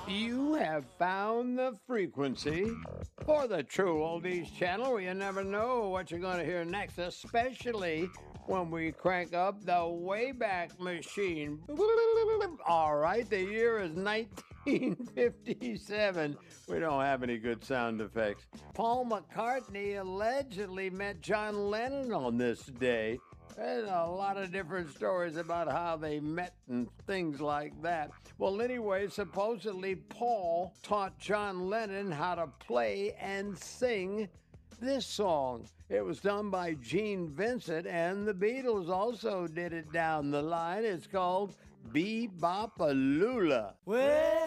You have found the frequency for the True Oldies channel where you never know what you're going to hear next, especially when we crank up the Wayback Machine. All right, the year is 1957. We don't have any good sound effects. Paul McCartney allegedly met John Lennon on this day. There's a lot of different stories about how they met and things like that. Well, anyway, supposedly Paul taught John Lennon how to play and sing this song. It was done by Gene Vincent, and the Beatles also did it down the line. It's called Bebop-A-Lula. Well,